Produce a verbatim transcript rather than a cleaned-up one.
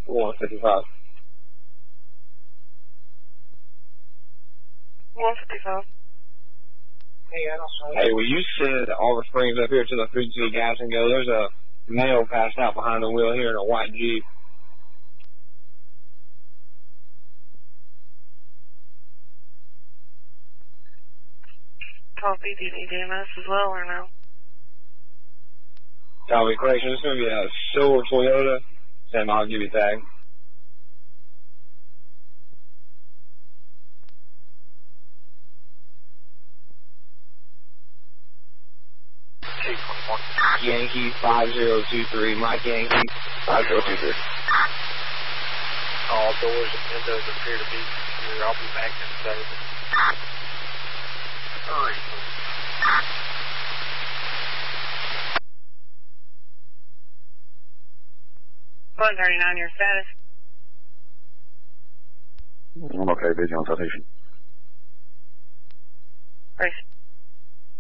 one fifty-five. one fifty-five. Hey, will you send all the Springs up here to the three two gas and go? There's a male passed out behind the wheel here in a white Jeep. Copy. Do you need E M S as well or no? Copy, correction. It's going to be a silver Toyota. Sam, I'll give you a tag. Yankee five zero two three, Mike Yankee five zero two three. All doors and windows appear to be secure. I'll be back in a second. Hurry. one thirty-nine, your status. I'm okay, busy on citation. Race.